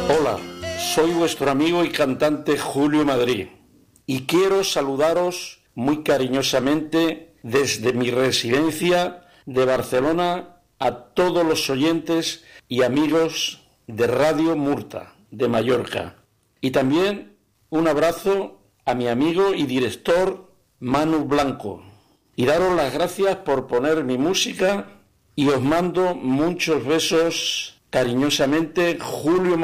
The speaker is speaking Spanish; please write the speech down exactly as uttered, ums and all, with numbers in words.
Hola, soy vuestro amigo y cantante Julio Madrid y quiero saludaros muy cariñosamente desde mi residencia de Barcelona a todos los oyentes y amigos de Radio Murta de Mallorca. Y también un abrazo a mi amigo y director Manu Blanco. Y daros las gracias por poner mi música y os mando muchos besos cariñosamente, Julio Madrid.